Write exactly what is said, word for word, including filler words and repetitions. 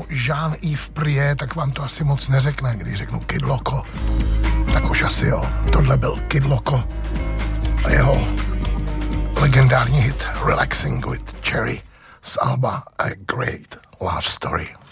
řeknu Jean-Yves Prié, tak vám to asi moc neřekne. Když řeknu Kid Loco, tak už asi jo. Tohle byl Kid Loco a jeho legendární hit Relaxing with Cherry z alba A Great Love Story.